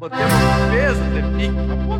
tempo que fez o The Pique, mas pô,